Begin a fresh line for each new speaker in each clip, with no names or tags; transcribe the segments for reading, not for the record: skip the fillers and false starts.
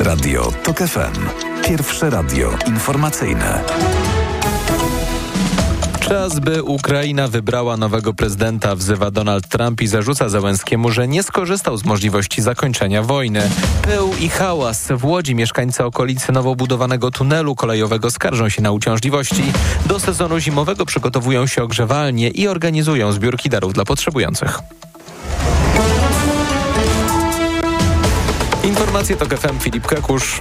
Radio TOK FM. Pierwsze radio informacyjne.
Czas, by Ukraina wybrała nowego prezydenta, wzywa Donald Trump i zarzuca Zełenskiemu, że nie skorzystał z możliwości zakończenia wojny. Pył i hałas. W Łodzi mieszkańcy okolicy nowo budowanego tunelu kolejowego skarżą się na uciążliwości. Do sezonu zimowego przygotowują się ogrzewalnie i organizują zbiórki darów dla potrzebujących. Informacje TOK FM, Filip Kekusz.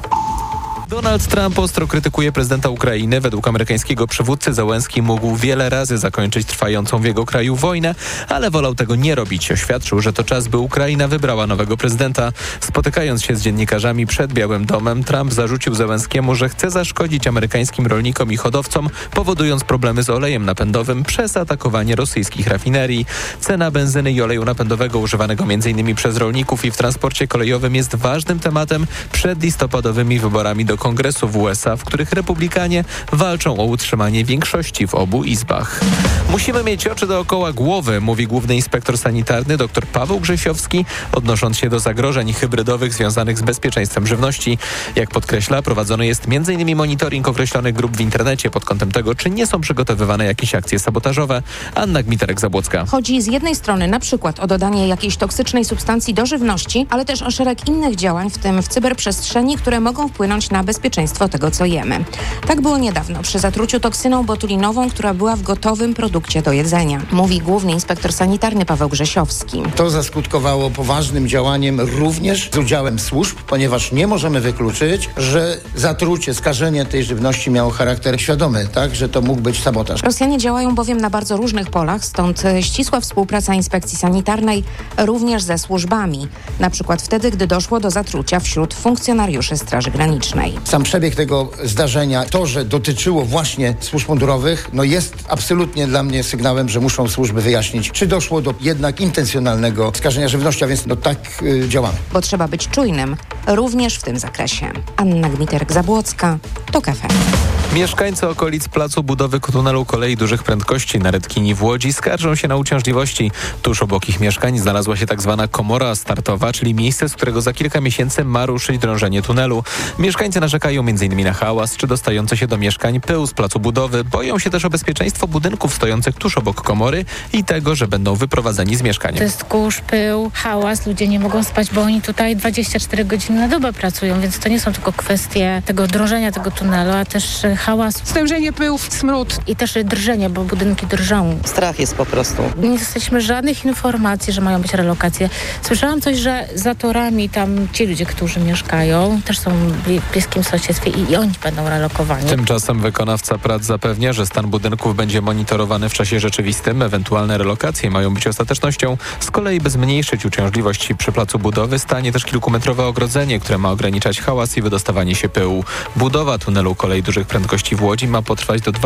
Donald Trump ostro krytykuje prezydenta Ukrainy. Według amerykańskiego przywódcy Zełenski mógł wiele razy zakończyć trwającą w jego kraju wojnę, ale wolał tego nie robić. Oświadczył, że to czas, by Ukraina wybrała nowego prezydenta. Spotykając się z dziennikarzami przed Białym Domem, Trump zarzucił Zełenskiemu, że chce zaszkodzić amerykańskim rolnikom i hodowcom, powodując problemy z olejem napędowym przez atakowanie rosyjskich rafinerii. Cena benzyny i oleju napędowego używanego m.in. przez rolników i w transporcie kolejowym jest ważnym tematem przed listopadowymi wyborami do Kongresu w USA, w których republikanie walczą o utrzymanie większości w obu izbach. Musimy mieć oczy dookoła głowy, mówi główny inspektor sanitarny dr Paweł Grzesiowski, odnosząc się do zagrożeń hybrydowych związanych z bezpieczeństwem żywności. Jak podkreśla, prowadzony jest m.in. monitoring określonych grup w internecie pod kątem tego, czy nie są przygotowywane jakieś akcje sabotażowe. Anna Gmiterek-Zabłocka.
Chodzi z jednej strony na przykład o dodanie jakiejś toksycznej substancji do żywności, ale też o szereg innych działań, w tym w cyberprzestrzeni, które mogą wpłynąć na bezpieczeństwo tego, co jemy. Tak było niedawno przy zatruciu toksyną botulinową, która była w gotowym produkcie do jedzenia. Mówi główny inspektor sanitarny Paweł Grzesiowski.
To zaskutkowało poważnym działaniem również z udziałem służb, ponieważ nie możemy wykluczyć, że zatrucie, skażenie tej żywności miało charakter świadomy, tak, że to mógł być sabotaż.
Rosjanie działają bowiem na bardzo różnych polach, stąd ścisła współpraca inspekcji sanitarnej również ze służbami. Na przykład wtedy, gdy doszło do zatrucia wśród funkcjonariuszy Straży Granicznej.
Sam przebieg tego zdarzenia, to, że dotyczyło właśnie służb mundurowych, jest absolutnie dla mnie sygnałem, że muszą służby wyjaśnić, czy doszło do jednak intencjonalnego skażenia żywności, a więc tak działamy.
Bo trzeba być czujnym również w tym zakresie. Anna Gmiterek-Zabłocka, TOK FM.
Mieszkańcy okolic placu budowy tunelu kolei dużych prędkości na Redkini w Łodzi skarżą się na uciążliwości. Tuż obok ich mieszkań znalazła się tak zwana komora startowa, czyli miejsce, z którego za kilka miesięcy ma ruszyć drążenie tunelu. Mieszkańcy narzekają m.in. na hałas czy dostający się do mieszkań pył z placu budowy. Boją się też o bezpieczeństwo budynków stojących tuż obok komory i tego, że będą wyprowadzeni z mieszkań.
To jest kurz, pył, hałas. Ludzie nie mogą spać, bo oni tutaj 24 godziny na dobę pracują, więc to nie są tylko kwestie tego drążenia tego tunelu, a też hałas.
Stężenie pyłów, smród.
I też drżenie, bo budynki drżą.
Strach jest po prostu.
Nie dostaliśmy żadnych informacji, że mają być relokacje. Słyszałam coś, że za torami tam ci ludzie, którzy mieszkają, też są w bliskim sąsiedztwie i oni będą relokowani.
Tymczasem wykonawca prac zapewnia, że stan budynków będzie monitorowany w czasie rzeczywistym. Ewentualne relokacje mają być ostatecznością. Z kolei, by zmniejszyć uciążliwości przy placu budowy, stanie też kilkumetrowe ogrodzenie, które ma ograniczać hałas i wydostawanie się pyłu. Budowa tunelu kolei dużych prędkości w Łodzi ma potrwać do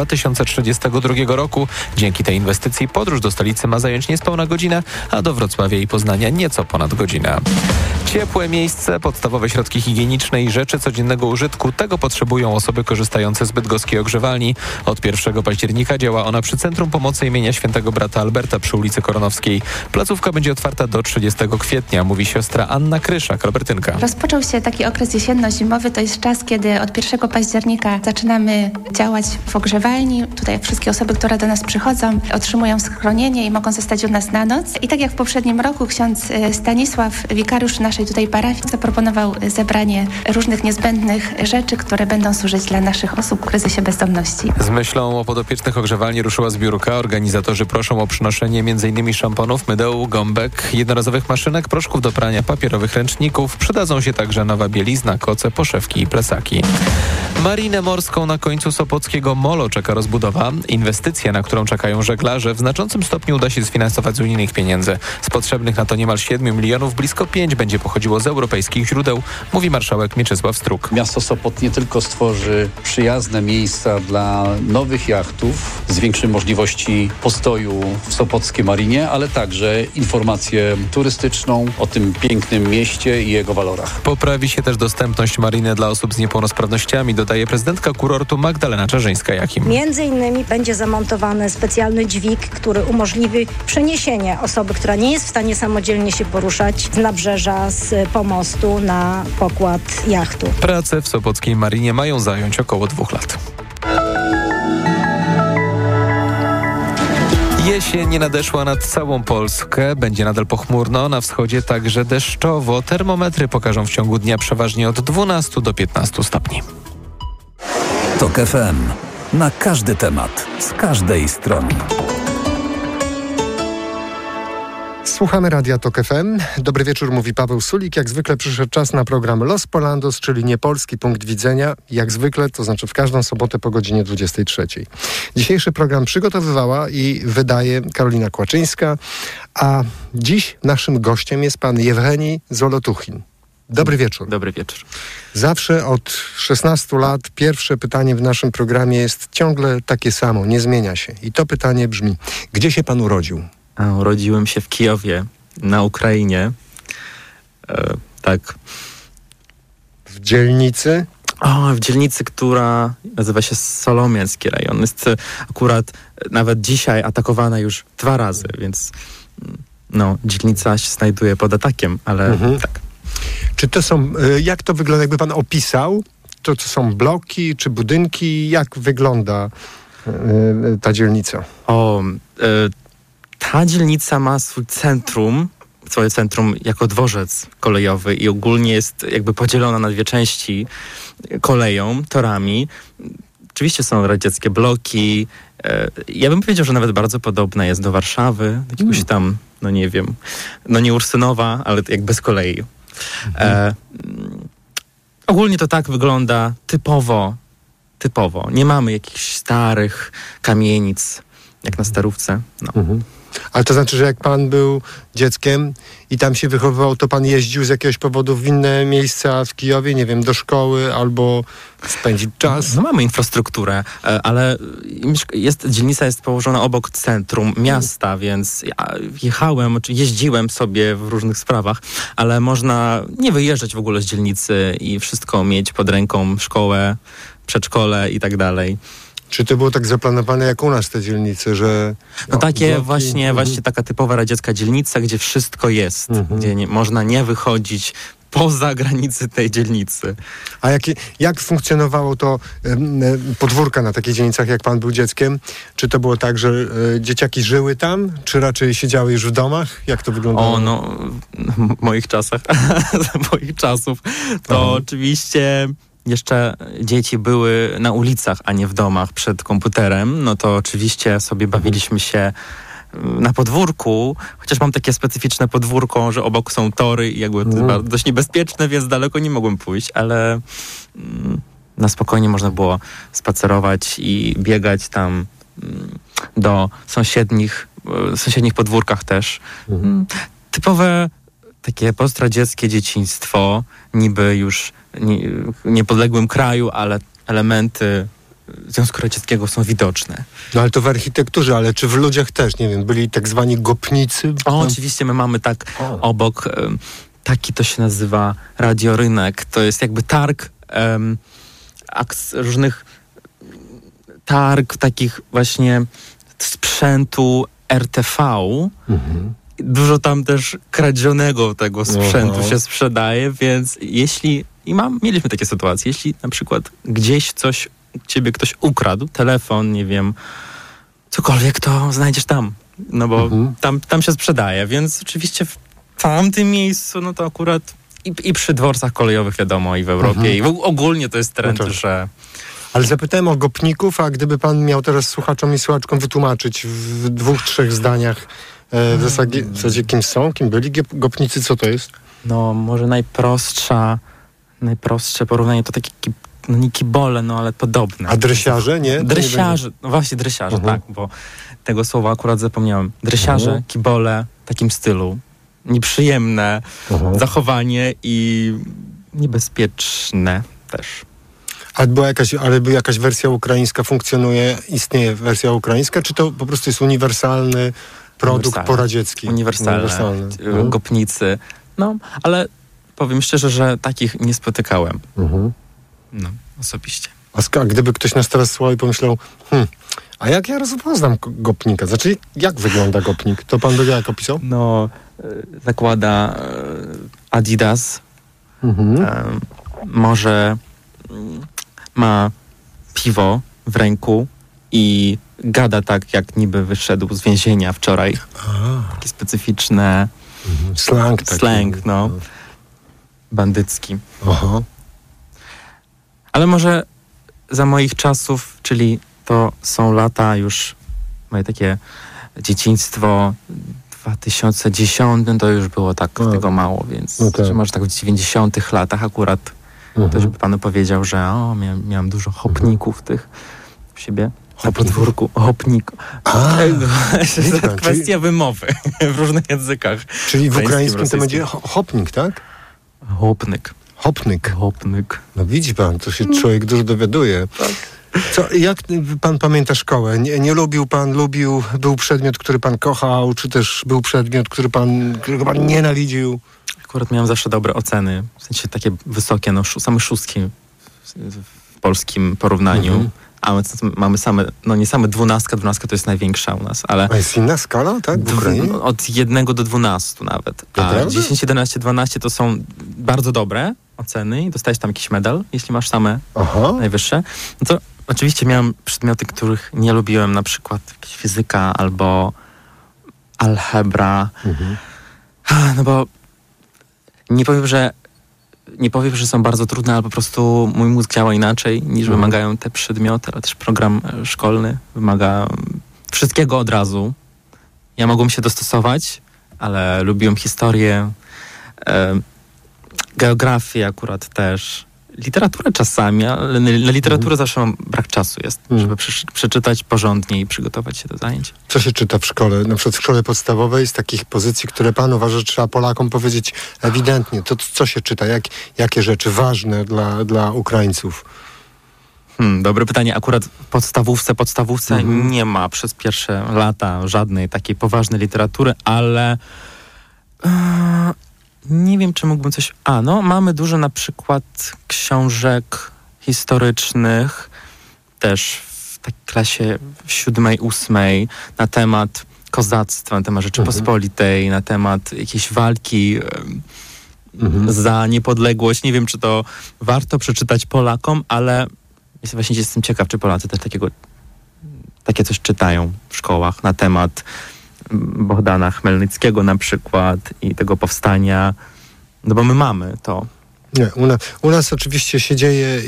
2032 roku. Dzięki tej inwestycji podróż do stolicy ma zająć niespełna godzinę, a do Wrocławia i Poznania nieco ponad godzinę. Ciepłe miejsce, podstawowe środki higieniczne i rzeczy codziennego użytku. Tego potrzebują osoby korzystające z bydgoskiej ogrzewalni. Od 1 października działa ona przy Centrum Pomocy imienia Świętego Brata Alberta przy ulicy Koronowskiej. Placówka będzie otwarta do 30 kwietnia, mówi siostra Anna Kryszak, Albertynka.
Rozpoczął się taki okres jesienno-zimowy. To jest czas, kiedy od 1 października zaczynamy działać w ogrzewalni. Tutaj wszystkie osoby, które do nas przychodzą, otrzymują schronienie i mogą zostać u nas na noc. I tak jak w poprzednim roku ksiądz Stanisław, wikariusz naszej tutaj parafii, zaproponował zebranie różnych niezbędnych rzeczy, które będą służyć dla naszych osób w kryzysie bezdomności.
Z myślą o podopiecznych ogrzewalni ruszyła zbiórka. Organizatorzy proszą o przynoszenie m.in. szamponów, mydeł, gąbek, jednorazowych maszynek, proszków do prania, papierowych ręczników. Przydadzą się także nowa bielizna, koce, poszewki i plecaki. Marinę morską na końcu Sopockiego molo czeka rozbudowa. Inwestycja, na którą czekają żeglarze, w znaczącym stopniu uda się sfinansować z unijnych pieniędzy. Z potrzebnych na to niemal 7 milionów blisko 5 będzie pochodziło z europejskich źródeł, mówi marszałek Mieczysław Struk.
Miasto Sopot nie tylko stworzy przyjazne miejsca dla nowych jachtów, zwiększy możliwości postoju w Sopockiej Marinie, ale także informację turystyczną o tym pięknym mieście i jego walorach.
Poprawi się też dostępność mariny dla osób z niepełnosprawnościami, dodaje prezydentka kurortu Transportu Magdalena Czerzyńska-Jakim.
Między innymi będzie zamontowany specjalny dźwig, który umożliwi przeniesienie osoby, która nie jest w stanie samodzielnie się poruszać z nabrzeża, z pomostu na pokład jachtu.
Prace w Sopockiej Marinie mają zająć około 2 lat. Jesień nadeszła nad całą Polskę. Będzie nadal pochmurno, na wschodzie także deszczowo. Termometry pokażą w ciągu dnia przeważnie od 12 do 15 stopni.
TOK FM. Na każdy temat, z każdej strony.
Słuchamy Radia TOK FM. Dobry wieczór, mówi Paweł Sulik. Jak zwykle przyszedł czas na program Los Polandos, czyli niepolski punkt widzenia. Jak zwykle, to znaczy w każdą sobotę po godzinie 23. Dzisiejszy program przygotowywała i wydaje Karolina Kłaczyńska, a dziś naszym gościem jest pan Jewgenij Zolotuchin. Dobry wieczór.
Dobry wieczór.
Zawsze od 16 lat pierwsze pytanie w naszym programie jest ciągle takie samo, nie zmienia się. I to pytanie brzmi, gdzie się pan urodził?
Urodziłem się w Kijowie, na Ukrainie. Tak.
W dzielnicy?
W dzielnicy, która nazywa się Solomiański rejon. Jest akurat nawet dzisiaj atakowana już 2 razy, więc dzielnica się znajduje pod atakiem, ale tak.
Czy to są, jak to wygląda, jakby pan opisał? To są bloki czy budynki? Jak wygląda ta dzielnica?
Ta dzielnica ma swoje centrum jako dworzec kolejowy i ogólnie jest jakby podzielona na 2 części koleją, torami. Oczywiście są radzieckie bloki. Ja bym powiedział, że nawet bardzo podobna jest do Warszawy, jakiegoś tam, nie Ursynowa, ale jak bez kolei. Ogólnie to tak wygląda typowo. Nie mamy jakichś starych kamienic, jak na Starówce.
Ale to znaczy, że jak pan był dzieckiem i tam się wychowywał, to pan jeździł z jakiegoś powodu w inne miejsca w Kijowie, nie wiem, do szkoły albo spędzić czas?
Mamy infrastrukturę, ale dzielnica jest położona obok centrum miasta, więc ja jeździłem sobie w różnych sprawach, ale można nie wyjeżdżać w ogóle z dzielnicy i wszystko mieć pod ręką, szkołę, przedszkole i tak dalej.
Czy to było tak zaplanowane jak u nas te dzielnice, że...
Właśnie taka typowa radziecka dzielnica, gdzie wszystko jest, gdzie można nie wychodzić poza granicy tej dzielnicy.
A jak funkcjonowało to podwórka na takich dzielnicach, jak pan był dzieckiem? Czy to było tak, że dzieciaki żyły tam, czy raczej siedziały już w domach? Jak to wyglądało?
W moich czasach, za moich czasów, to oczywiście... Jeszcze dzieci były na ulicach, a nie w domach przed komputerem, to oczywiście sobie bawiliśmy się na podwórku, chociaż mam takie specyficzne podwórko, że obok są tory i jakby to dość niebezpieczne, więc daleko nie mogłem pójść, ale na spokojnie można było spacerować i biegać tam do sąsiednich podwórkach też. Typowe takie postradzieckie dzieciństwo, niby już w niepodległym kraju, ale elementy Związku Radzieckiego są widoczne.
Ale to w architekturze, ale czy w ludziach też, nie wiem, byli tak zwani gopnicy?
Oczywiście my mamy obok, taki to się nazywa radiorynek, to jest jakby targ różnych takich właśnie sprzętu RTV. Dużo tam też kradzionego tego sprzętu się sprzedaje, więc mieliśmy takie sytuacje, jeśli na przykład gdzieś coś ciebie ktoś ukradł, telefon, nie wiem, cokolwiek, to znajdziesz tam, bo tam się sprzedaje, więc oczywiście w tamtym miejscu, to akurat i przy dworcach kolejowych wiadomo, i w Europie, i ogólnie to jest trend, że...
Ale zapytałem o gopników, a gdyby pan miał teraz słuchaczom i słuchaczkom wytłumaczyć w 2-3 zdaniach, w zasadzie kim byli gopnicy, co to jest?
Może najprostsze porównanie to takie nie kibole, ale podobne.
A dresiarze, nie?
Dresiarze, właśnie dresiarze, tak, bo tego słowa akurat zapomniałem. Dresiarze, kibole, w takim stylu. Nieprzyjemne zachowanie i niebezpieczne też.
Ale była jakaś wersja ukraińska, istnieje wersja ukraińska, czy to po prostu jest uniwersalny produkt poradziecki?
Uniwersalny. Gopnicy. Ale powiem szczerze, że takich nie spotykałem. Osobiście.
A gdyby ktoś nas teraz słuchał i pomyślał, a jak ja rozpoznam gopnika? Znaczy, jak wygląda gopnik? To pan by jak opisał?
No, zakłada Adidas, może ma piwo w ręku i gada tak, jak niby wyszedł z więzienia wczoraj. Takie specyficzne... Slang, no. Bandycki.
Aha.
Ale może za moich czasów, czyli to są lata już, moje takie dzieciństwo, 2010, to już było tak tego mało, więc może tak w 90 latach akurat ktoś by panu powiedział, że miałem dużo hopników tych u siebie na podwórku. Hopnik. To jest kwestia wymowy w różnych językach.
Czyli w ukraińskim to będzie hopnik, tak?
Hopnik.
No widzi pan, to się człowiek dużo dowiaduje. Tak. Jak pan pamięta szkołę? Nie lubił pan, był przedmiot, który pan kochał, czy też był przedmiot, którego pan nienawidził?
Akurat miałem zawsze dobre oceny, w sensie takie wysokie, same szóstki w polskim porównaniu. A my mamy same, nie same 12 to jest największa u nas, ale...
A jest inna skala, tak? W Ukrainie?
Od 1 do 12 nawet. A 10, 11, 12 to są bardzo dobre oceny i dostajesz tam jakiś medal, jeśli masz same najwyższe. No to oczywiście miałem przedmioty, których nie lubiłem, na przykład jakaś fizyka albo algebra. No bo nie powiem, że są bardzo trudne, ale po prostu mój mózg działa inaczej niż wymagają te przedmioty, ale też program szkolny wymaga wszystkiego od razu. Ja mogłem się dostosować, ale lubiłem historię, geografię akurat też, literaturę czasami, ale na literaturę zawsze mam brak czasu jest, żeby przeczytać porządnie i przygotować się do zajęć.
Co się czyta w szkole? Na przykład w szkole podstawowej z takich pozycji, które pan uważa, że trzeba Polakom powiedzieć ewidentnie. To co się czyta? Jakie rzeczy ważne dla Ukraińców?
Dobre pytanie. Akurat w podstawówce nie ma przez pierwsze lata żadnej takiej poważnej literatury, ale nie wiem, czy mógłbym coś... mamy dużo na przykład książek historycznych, też w takiej klasie 7, 8, na temat kozactwa, na temat Rzeczypospolitej, na temat jakiejś walki za niepodległość. Nie wiem, czy to warto przeczytać Polakom, ale właśnie jestem ciekaw, czy Polacy też takie coś czytają w szkołach na temat Bohdana Chmelnyckiego na przykład i tego powstania, no bo my mamy to.
Nie, u nas oczywiście się dzieje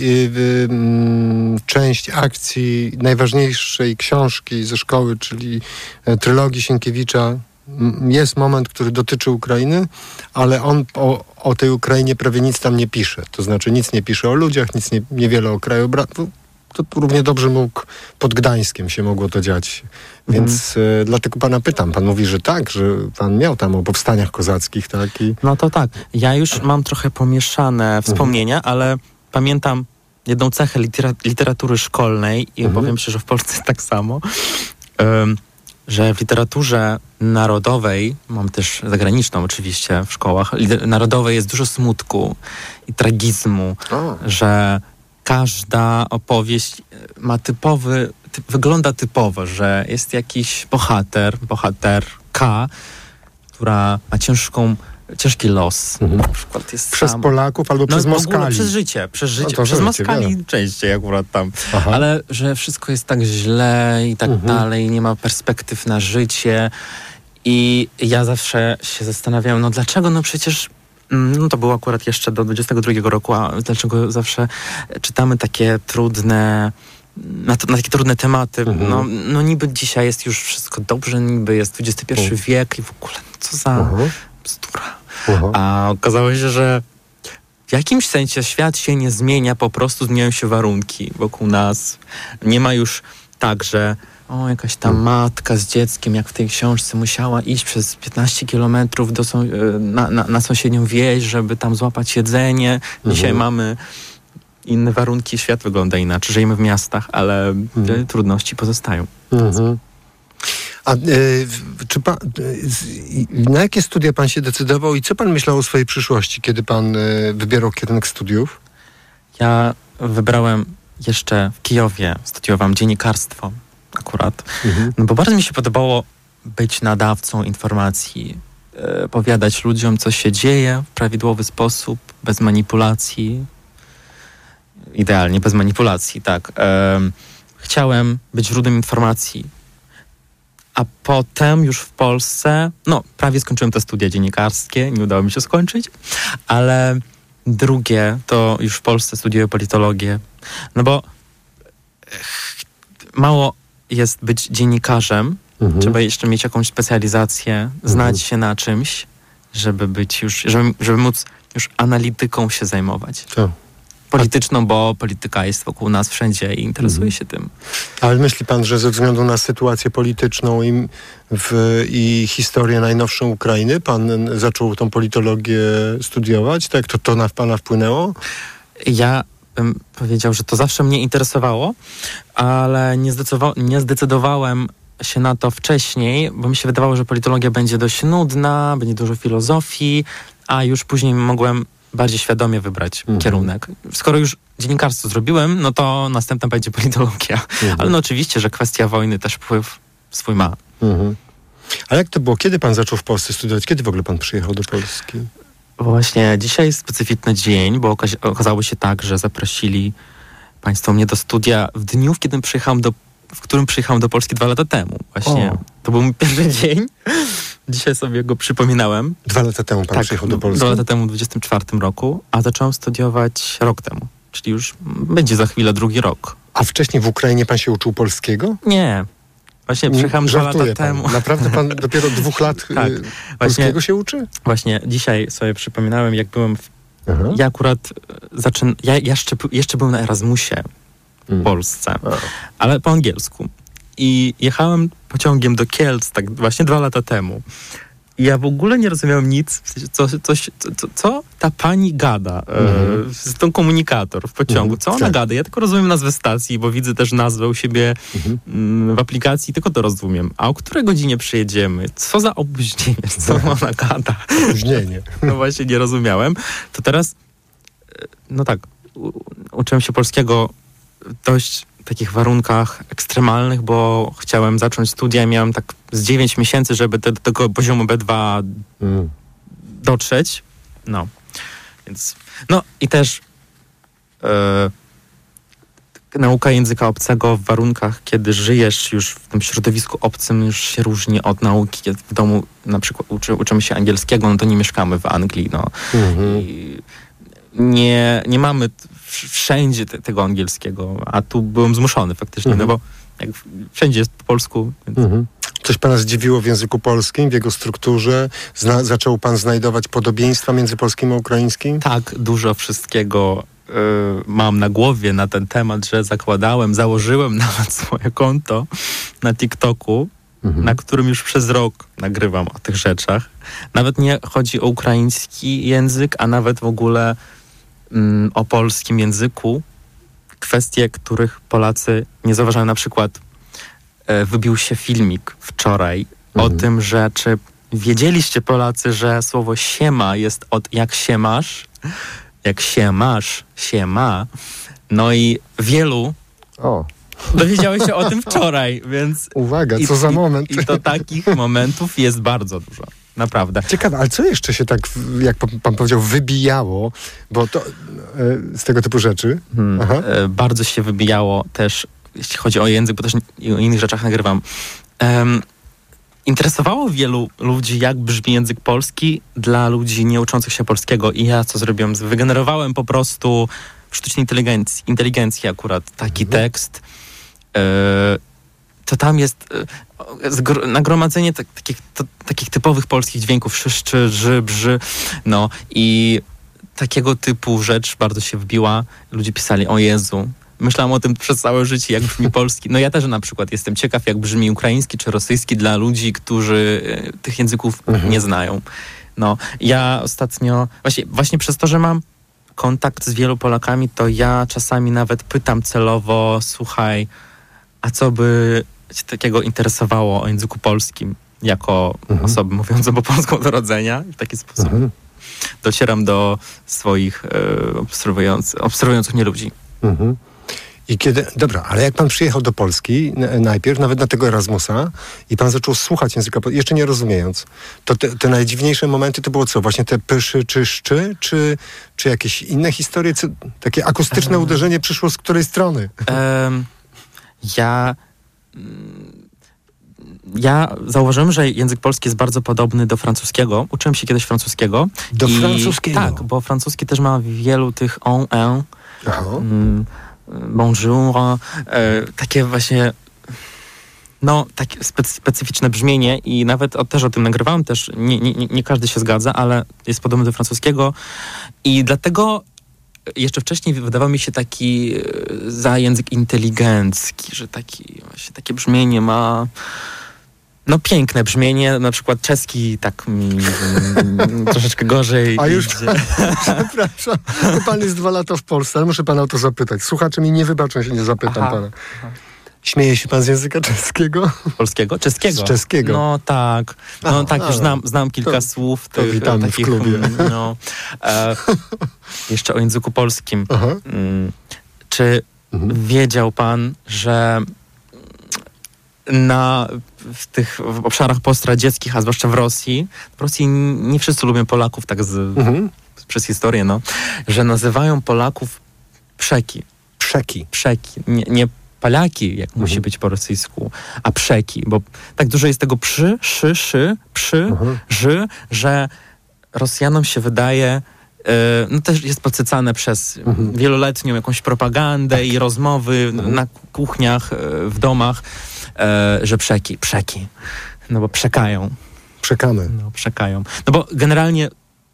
część akcji najważniejszej książki ze szkoły, czyli trylogii Sienkiewicza. Jest moment, który dotyczy Ukrainy, ale on o tej Ukrainie prawie nic tam nie pisze. To znaczy nic nie pisze o ludziach, niewiele o krajobrazu. To równie dobrze pod Gdańskiem się mogło to dziać. Więc dlatego pana pytam. Pan mówi, że tak, że pan miał tam o powstaniach kozackich, tak?
No to tak. Ja już mam trochę pomieszane wspomnienia, ale pamiętam jedną cechę literatury szkolnej i powiem się, że w Polsce tak samo, że w literaturze narodowej, mam też zagraniczną oczywiście w szkołach, narodowej jest dużo smutku i tragizmu, że każda opowieść ma wygląda typowo, że jest jakiś bohaterka, która ma ciężki los. Na przykład jest
przez Polaków albo przez Moskali.
Przez życie. Przez Moskali częściej akurat tam. Ale że wszystko jest tak źle i tak dalej, nie ma perspektyw na życie. I ja zawsze się zastanawiam, dlaczego? Przecież to było akurat jeszcze do 22 roku, a dlaczego zawsze czytamy takie trudne, na takie trudne tematy. Niby dzisiaj jest już wszystko dobrze, niby jest XXI wiek i w ogóle co za bzdura. A okazało się, że w jakimś sensie świat się nie zmienia, po prostu zmieniają się warunki wokół nas. Nie ma już tak, że jakaś tam matka z dzieckiem, jak w tej książce, musiała iść przez 15 kilometrów na sąsiednią wieś, żeby tam złapać jedzenie. Dzisiaj mamy inne warunki, świat wygląda inaczej. Żyjemy w miastach, ale trudności pozostają.
A na jakie studia pan się decydował i co pan myślał o swojej przyszłości, kiedy pan wybierał kierunek studiów?
Ja wybrałem jeszcze w Kijowie studiowałam dziennikarstwo akurat, no bo bardzo mi się podobało być nadawcą informacji, opowiadać ludziom, co się dzieje w prawidłowy sposób, bez manipulacji. Idealnie, bez manipulacji, tak. Chciałem być źródłem informacji. A potem już w Polsce, prawie skończyłem te studia dziennikarskie, nie udało mi się skończyć, ale drugie to już w Polsce studiuję politologię. No bo mało jest być dziennikarzem, trzeba jeszcze mieć jakąś specjalizację, znać się na czymś, żeby być już, żeby móc już analityką się zajmować. Polityczną, bo polityka jest wokół nas wszędzie i interesuje się tym.
Ale myśli pan, że ze względu na sytuację polityczną i historię najnowszą Ukrainy, pan zaczął tą politologię studiować? Tak? To na pana wpłynęło?
Ja bym powiedział, że to zawsze mnie interesowało, ale nie zdecydowałem się na to wcześniej, bo mi się wydawało, że politologia będzie dość nudna, będzie dużo filozofii, a już później mogłem bardziej świadomie wybrać kierunek. Skoro już dziennikarstwo zrobiłem, no to następna będzie politologia. Ale oczywiście, że kwestia wojny też wpływ swój ma.
A jak to było? Kiedy pan zaczął w Polsce studiować? Kiedy w ogóle pan przyjechał do Polski?
Właśnie dzisiaj jest specyficzny dzień, bo okazało się tak, że zaprosili państwo mnie do studia w dniu, w którym przyjechałem do Polski 2 lata temu. Właśnie to był mój pierwszy dzień. Dzisiaj sobie go przypominałem.
2 lata temu pan przyjechał do Polski?
2 lata temu, w 24 roku, a zacząłem studiować rok temu. Czyli już będzie za chwilę 2 rok.
A wcześniej w Ukrainie pan się uczył polskiego?
Nie. Właśnie przyjechałem 2 lata temu.
Naprawdę pan dopiero 2 lat polskiego się uczy?
Właśnie dzisiaj sobie przypominałem, jak byłem ja akurat jeszcze byłem na Erasmusie w Polsce, ale po angielsku. I jechałem pociągiem do Kielc tak właśnie 2 lata temu. I ja w ogóle nie rozumiałem nic, co ta pani gada, ten komunikator w pociągu, co ona gada. Ja tylko rozumiem nazwę stacji, bo widzę też nazwę u siebie w aplikacji, tylko to rozumiem. A o której godzinie przyjedziemy? Co za opóźnienie? Co ona gada?
Opóźnienie.
No właśnie nie rozumiałem. To teraz, uczyłem się polskiego dość w takich warunkach ekstremalnych, bo chciałem zacząć studia i miałem tak z 9 miesięcy, żeby do tego poziomu B2 dotrzeć. Więc, i też nauka języka obcego w warunkach, kiedy żyjesz już w tym środowisku obcym, już się różni od nauki. W domu na przykład uczymy się angielskiego, to nie mieszkamy w Anglii, i nie mamy wszędzie tego angielskiego, a tu byłem zmuszony faktycznie, bo jak wszędzie jest po polsku. Więc...
Coś pana zdziwiło w języku polskim, w jego strukturze? Zaczął pan znajdować podobieństwa między polskim a ukraińskim?
Tak, dużo wszystkiego mam na głowie na ten temat, że założyłem nawet swoje konto na TikToku, na którym już przez rok nagrywam o tych rzeczach. Nawet nie chodzi o ukraiński język, a nawet w ogóle o polskim języku. Kwestie, których Polacy nie zauważają. Na przykład wybił się filmik wczoraj o tym, że czy wiedzieliście Polacy, że słowo siema jest od jak się masz, jak się masz, siema. No i wielu dowiedziały się o tym wczoraj, więc...
Uwaga, co za moment.
I to takich momentów jest bardzo dużo. Naprawdę.
Ciekawe, ale co jeszcze się tak, jak pan powiedział, wybijało, bo to z tego typu rzeczy?
Bardzo się wybijało też, jeśli chodzi o język, bo też o innych rzeczach nagrywam. Interesowało wielu ludzi, jak brzmi język polski dla ludzi nie uczących się polskiego i ja co zrobiłem? Wygenerowałem po prostu w sztucznej inteligencji akurat taki tekst. To tam jest nagromadzenie takich typowych polskich dźwięków, szy, ży, brzy, i takiego typu rzecz bardzo się wbiła. Ludzie pisali, o Jezu, myślałam o tym przez całe życie, jak brzmi polski. Ja też na przykład jestem ciekaw, jak brzmi ukraiński czy rosyjski dla ludzi, którzy tych języków nie znają. Ja ostatnio, właśnie przez to, że mam kontakt z wielu Polakami, to ja czasami nawet pytam celowo, słuchaj, a co by cię takiego interesowało o języku polskim jako osoby mówiące po polsku od urodzenia? W taki sposób docieram do swoich obserwujących mnie ludzi.
Dobra, ale jak pan przyjechał do Polski najpierw, nawet na tego Erasmusa i pan zaczął słuchać języka, jeszcze nie rozumiejąc, to te najdziwniejsze momenty to było co? Właśnie te pyszy czy szczy? Czy jakieś inne historie? Takie akustyczne uderzenie przyszło z której strony?
Ja zauważyłem, że język polski jest bardzo podobny do francuskiego. Uczyłem się kiedyś francuskiego.
Francuskiego?
Tak, bo francuski też ma wielu tych on, bonjour, takie właśnie takie specyficzne brzmienie i nawet też o tym nagrywałem, też nie każdy się zgadza, ale jest podobny do francuskiego i dlatego jeszcze wcześniej wydawał mi się taki za język inteligencki, że takie brzmienie ma piękne brzmienie, na przykład czeski tak mi troszeczkę gorzej.
A już, przepraszam, pan jest 2 lata w Polsce, ale muszę pana o to zapytać. Słuchacze mi nie wybaczą, jeśli nie zapytam pana. Śmieje się pan z języka czeskiego?
Polskiego? Czeskiego?
Z czeskiego.
No tak. Już znam kilka słów.
To witamy takich, w klubie.
Jeszcze o języku polskim. Czy wiedział pan, że w obszarach postradzieckich, a zwłaszcza w Rosji nie wszyscy lubią Polaków tak przez historię, że nazywają Polaków przeki. Przeki. Nie Palaki, jak musi być po rosyjsku, a przeki, bo tak dużo jest tego ży, że Rosjanom się wydaje, też jest podsycane przez wieloletnią jakąś propagandę i rozmowy na kuchniach, w domach, że przeki. No bo przekają.
Przekamy.
Przekają. No bo generalnie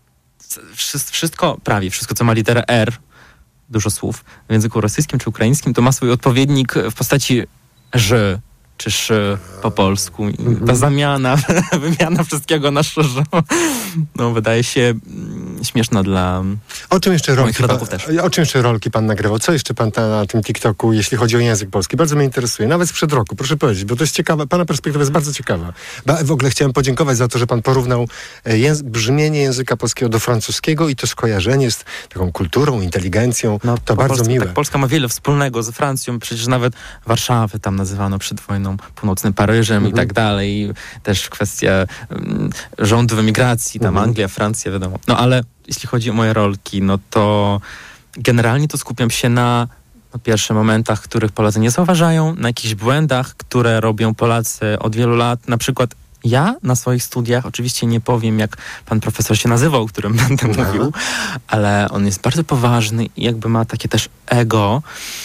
prawie wszystko, co ma literę R, dużo słów w języku rosyjskim czy ukraińskim, to ma swój odpowiednik w postaci ż czy szy po polsku. I ta wymiana wszystkiego na szczerze, wydaje się śmieszna dla moich rodaków też.
O czym jeszcze rolki pan nagrywał? Co jeszcze pan na tym TikToku, jeśli chodzi o język polski? Bardzo mnie interesuje. Nawet sprzed roku, proszę powiedzieć, bo to jest ciekawe. Pana perspektywa jest bardzo ciekawa. W ogóle chciałem podziękować za to, że pan porównał brzmienie języka polskiego do francuskiego i to skojarzenie z taką kulturą, inteligencją. To bardzo miłe.
Tak, Polska ma wiele wspólnego z Francją. Przecież nawet Warszawę tam nazywano przed wojną północnym Paryżem i tak dalej. I też kwestia rządów emigracji, tam Anglia, Francja, wiadomo. Ale jeśli chodzi o moje rolki, to generalnie to skupiam się na pierwszych momentach, których Polacy nie zauważają, na jakichś błędach, które robią Polacy od wielu lat. Na przykład ja na swoich studiach, oczywiście nie powiem, jak pan profesor się nazywał, o którym będę mówił, ale on jest bardzo poważny i jakby ma takie też ego.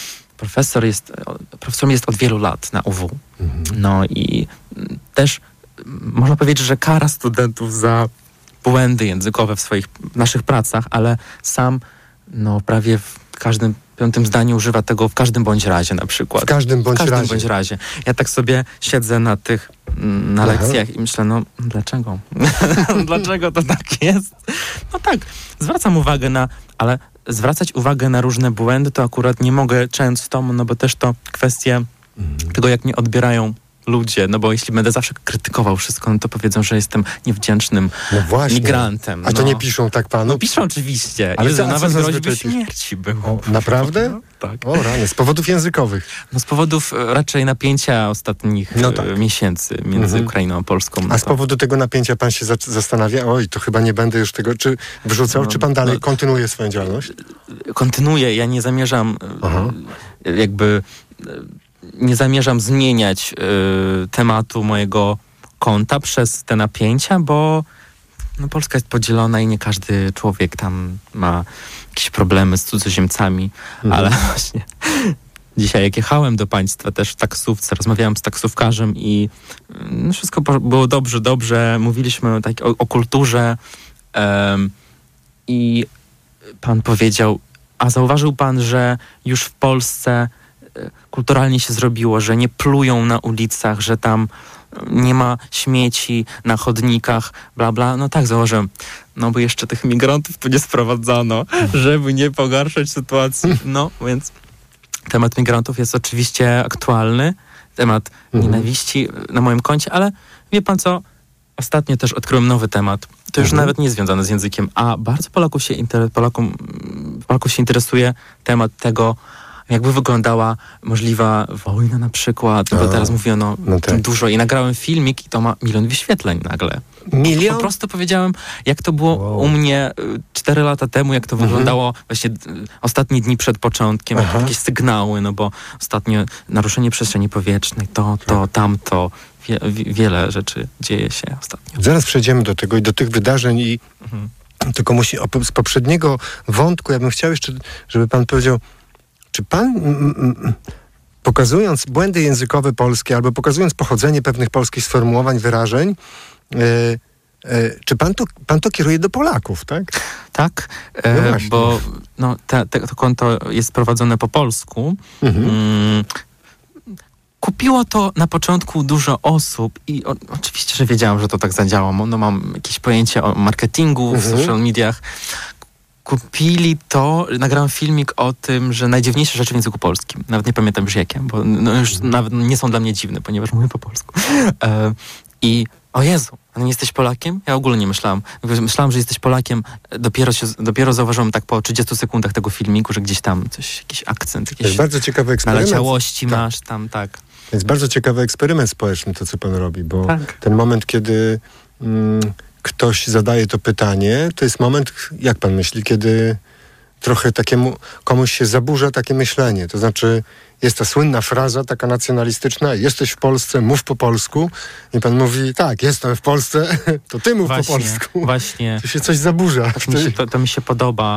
Profesorem jest od wielu lat na UW. I też można powiedzieć, że kara studentów za błędy językowe w naszych pracach, ale sam prawie w każdym 5. zdaniu używa tego w każdym bądź razie na przykład.
W każdym bądź
razie. Ja tak sobie siedzę na lekcjach i myślę, dlaczego? Dlaczego to tak jest? Tak, zwracam uwagę ale zwracać uwagę na różne błędy to akurat nie mogę często, bo też to kwestia tego, jak mnie odbierają ludzie, bo jeśli będę zawsze krytykował wszystko, to powiedzą, że jestem niewdzięcznym migrantem.
A to nie piszą tak panu?
Piszą oczywiście.
Ale
nawet groźby śmierci było.
Naprawdę?
Tak.
O rany, z powodów językowych?
Z powodów raczej napięcia ostatnich miesięcy między Ukrainą a Polską.
A z powodu tego napięcia pan się zastanawia, to chyba nie będę już tego, czy wrzucał, czy pan dalej kontynuuje swoją działalność?
Kontynuuję. Ja nie zamierzam nie zamierzam zmieniać tematu mojego konta przez te napięcia, bo Polska jest podzielona i nie każdy człowiek tam ma jakieś problemy z cudzoziemcami, ale właśnie dzisiaj jak jechałem do państwa też w taksówce, rozmawiałem z taksówkarzem i wszystko było dobrze, mówiliśmy o kulturze i pan powiedział, a zauważył pan, że już w Polsce kulturalnie się zrobiło, że nie plują na ulicach, że tam nie ma śmieci na chodnikach, bla, bla. Tak, założyłem. Bo jeszcze tych migrantów tu nie sprowadzono, żeby nie pogarszać sytuacji. Więc temat migrantów jest oczywiście aktualny. Temat nienawiści na moim koncie, ale wie pan co? Ostatnio też odkryłem nowy temat. To już nawet nie jest związane z językiem, a bardzo Polaków się interesuje temat tego, jakby wyglądała możliwa wojna na przykład, bo teraz mówiono
tak.
dużo i nagrałem filmik i to ma 1 milion wyświetleń nagle.
1 milion?
Po prostu powiedziałem, jak to było u mnie 4 lata temu, jak to wyglądało właśnie ostatnie dni przed początkiem, jakieś sygnały, no bo ostatnio naruszenie przestrzeni powietrznej, tamto, wiele rzeczy dzieje się ostatnio.
Zaraz przejdziemy do tego i do tych wydarzeń i tylko z poprzedniego wątku ja bym chciał jeszcze, żeby pan powiedział, czy pan pokazując błędy językowe polskie albo pokazując pochodzenie pewnych polskich sformułowań, wyrażeń, czy pan to kieruje do Polaków, tak?
Tak, bo to konto jest prowadzone po polsku. Kupiło to na początku dużo osób i oczywiście, że wiedziałam, że to tak zadziała. No, mam jakieś pojęcie o marketingu w social mediach. Kupili to, nagrałem filmik o tym, że najdziwniejsze rzeczy w języku polskim. Nawet nie pamiętam już jakie, bo już nawet nie są dla mnie dziwne, ponieważ mówię po polsku. I o Jezu, a nie jesteś Polakiem? Ja w ogóle nie myślałam. Myślałam, że jesteś Polakiem. Dopiero zauważyłem tak po 30 sekundach tego filmiku, że gdzieś tam jakiś akcent, jakieś
to jest bardzo ciekawy eksperyment.
naleciałości masz tam, tak.
To jest bardzo ciekawy eksperyment społeczny, to co pan robi, bo ten moment, kiedy ktoś zadaje to pytanie, to jest moment, jak pan myśli, kiedy trochę komuś się zaburza takie myślenie. To znaczy jest ta słynna fraza taka nacjonalistyczna, jesteś w Polsce, mów po polsku. I pan mówi, tak, jestem w Polsce, to ty mów po polsku.
Właśnie.
To się coś zaburza.
To mi się podoba,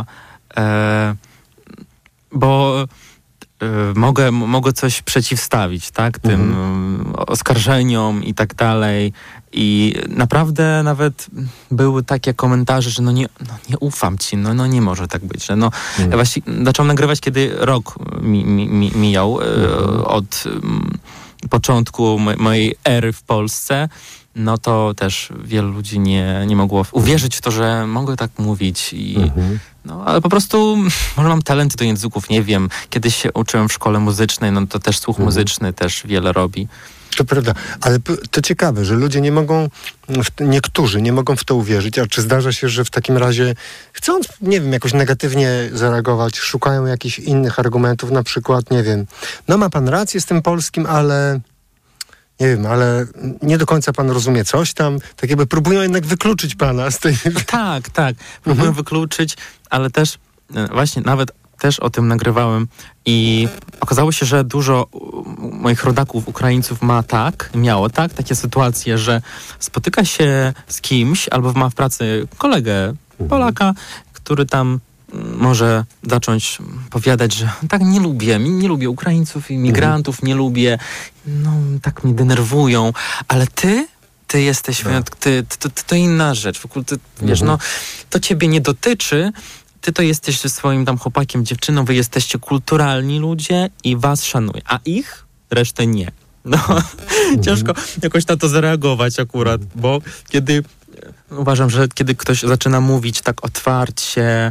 bo mogę coś przeciwstawić, tak, tym oskarżeniom i tak dalej. I naprawdę nawet były takie komentarze, że nie ufam ci, nie może tak być. Że ja właśnie zacząłem nagrywać, kiedy rok mijał od początku mojej ery w Polsce. No to też wielu ludzi nie mogło uwierzyć w to, że mogę tak mówić. Ale po prostu może mam talenty do języków, nie wiem. Kiedyś się uczyłem w szkole muzycznej, to też słuch muzyczny też wiele robi.
To prawda, ale to ciekawe, że ludzie niektórzy nie mogą w to uwierzyć, a czy zdarza się, że w takim razie chcąc, nie wiem, jakoś negatywnie zareagować, szukają jakichś innych argumentów, na przykład, nie wiem, ma pan rację z tym polskim, ale nie wiem, ale nie do końca pan rozumie coś tam, tak jakby próbują jednak wykluczyć pana z tej...
Tak, próbują wykluczyć, ale też właśnie nawet też o tym nagrywałem i okazało się, że dużo moich rodaków, Ukraińców miało takie sytuacje, że spotyka się z kimś albo ma w pracy kolegę Polaka, który tam może zacząć powiadać, że tak nie lubię Ukraińców, imigrantów, nie lubię, tak mnie denerwują, ale ty jesteś, to inna rzecz, w ogóle wiesz, to ciebie nie dotyczy, ty to jesteś ze swoim tam chłopakiem, dziewczyną, wy jesteście kulturalni ludzie i was szanuję, a ich resztę nie. Ciężko jakoś na to zareagować akurat, bo uważam, że kiedy ktoś zaczyna mówić tak otwarcie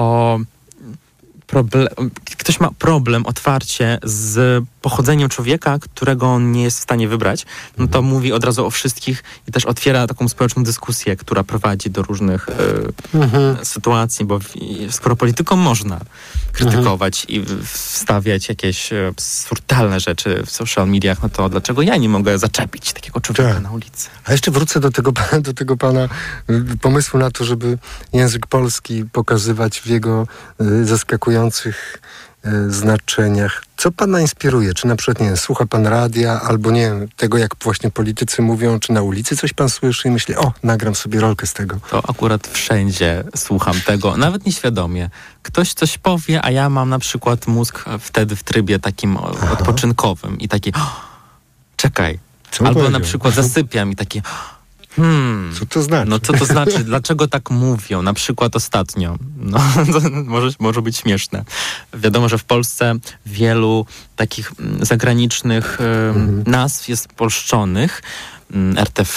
ktoś ma problem otwarcie z pochodzeniem człowieka, którego on nie jest w stanie wybrać, to mówi od razu o wszystkich i też otwiera taką społeczną dyskusję, która prowadzi do różnych sytuacji, bo skoro polityką można krytykować i wstawiać jakieś absurdalne rzeczy w social mediach, to dlaczego ja nie mogę zaczepić takiego człowieka na ulicy?
A jeszcze wrócę do tego pana pomysłu na to, żeby język polski pokazywać w jego zaskakujących znaczeniach. Co pana inspiruje? Czy na przykład, nie wiem, słucha pan radia, albo nie wiem, tego jak właśnie politycy mówią, czy na ulicy coś pan słyszy i myśli, nagram sobie rolkę z tego.
To akurat wszędzie słucham tego, nawet nieświadomie. Ktoś coś powie, a ja mam na przykład mózg wtedy w trybie takim odpoczynkowym i taki, czekaj. Albo na przykład zasypiam i taki,
co to znaczy?
Co to znaczy? Dlaczego tak mówią? Na przykład ostatnio. To może być śmieszne. Wiadomo, że w Polsce wielu takich zagranicznych nazw jest polszczonych. RTV,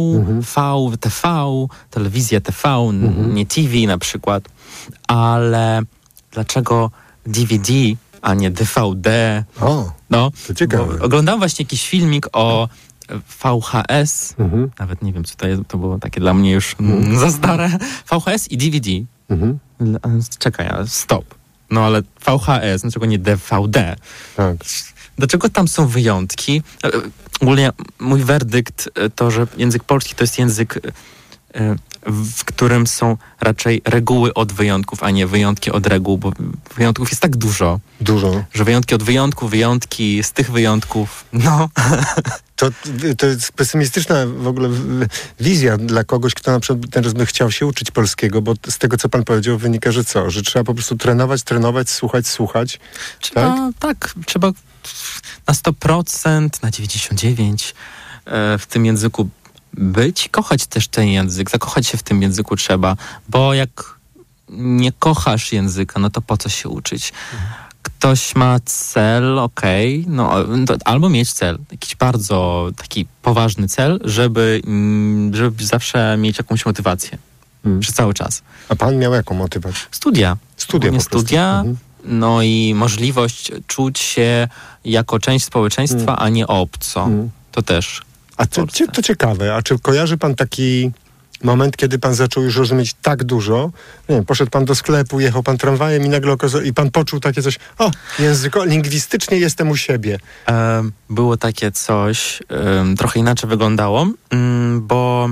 VTV, telewizja TV, nie TV na przykład. Ale dlaczego DVD, a nie DVD?
To ciekawe.
Oglądałem właśnie jakiś filmik o VHS, nawet nie wiem, co to jest, to było takie dla mnie już za stare. VHS i DVD. Czekaj, stop. No ale VHS, dlaczego nie DVD?
Tak.
Dlaczego tam są wyjątki? Ogólnie mój werdykt to, że język polski to jest język, w którym są raczej reguły od wyjątków, a nie wyjątki od reguł, bo wyjątków jest tak dużo. Że wyjątki od wyjątków, wyjątki z tych wyjątków, no.
To jest pesymistyczna w ogóle wizja dla kogoś, kto na przykład teraz by chciał się uczyć polskiego, bo z tego, co pan powiedział, wynika, że co? Że trzeba po prostu trenować, słuchać.
Trzeba na 100%, na 99% w tym języku być, kochać też ten język, zakochać się w tym języku trzeba, bo jak nie kochasz języka, no to po co się uczyć? Ktoś ma cel, albo mieć cel, jakiś bardzo taki poważny cel, żeby zawsze mieć jakąś motywację przez cały czas.
A pan miał jaką motywację?
Studia.
Studia.
No i możliwość czuć się jako część społeczeństwa, a nie obco. To też.
A to ciekawe, a czy kojarzy pan taki moment, kiedy pan zaczął już rozumieć tak dużo? Nie wiem, poszedł pan do sklepu, jechał pan tramwajem i nagle i pan poczuł takie coś, lingwistycznie jestem u siebie.
Było takie coś, trochę inaczej wyglądało, bo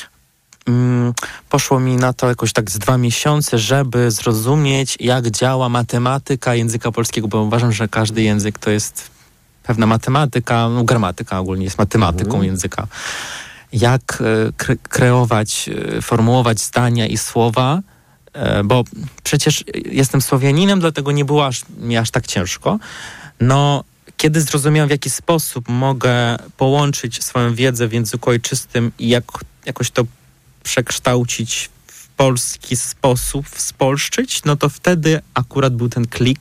poszło mi na to jakoś tak z 2 miesiące, żeby zrozumieć, jak działa matematyka języka polskiego, bo uważam, że każdy język to jest pewna matematyka, gramatyka ogólnie jest matematyką języka. Jak kreować, formułować zdania i słowa, bo przecież jestem Słowianinem, dlatego nie było mi aż tak ciężko. No, kiedy zrozumiałem, w jaki sposób mogę połączyć swoją wiedzę w języku ojczystym i jakoś to przekształcić w polski sposób, spolszczyć, no to wtedy akurat był ten klik